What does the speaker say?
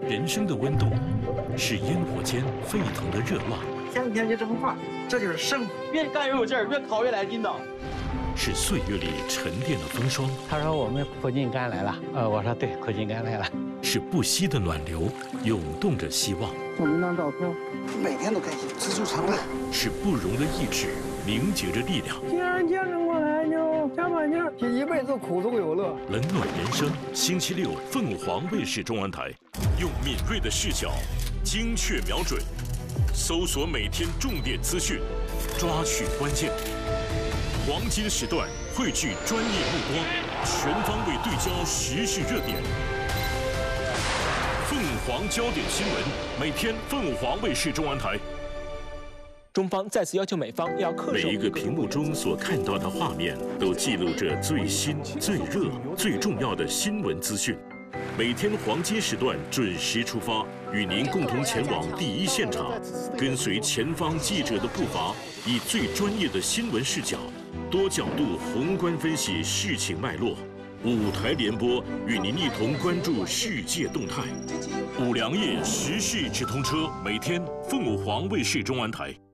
人生的温度，是烟火间沸腾的热浪。 天天就这么画，这就是生活。 越干越有劲儿，越烤越来劲道。 是岁月里沉淀的风霜。 他说我们苦尽甘来了，我说对，苦尽甘来了。 是不息的暖流，涌动着希望。 照那张照片，每天都开心，知足常乐。 是不容的意志，凝结着力量。 既然坚持过来，就加把劲儿，一辈子苦中有乐。 冷暖人生，星期六凤凰卫视中文台，用敏锐的视角，精确瞄准，搜索每天重点资讯，抓取关键。黄金时段汇聚专业目光，全方位对焦时事热点。凤凰焦点新闻，每天凤凰卫视中文台。 中方再次要求美方要恪守每一个屏幕中所看到的画面，都记录着最新、最热、最重要的新闻资讯。每天黄金时段准时出发，与您共同前往第一现场，跟随前方记者的步伐，以最专业的新闻视角，多角度宏观分析事情脉络。五台联播与您一同关注世界动态。五粮液时事直通车，每天凤凰卫视中文台。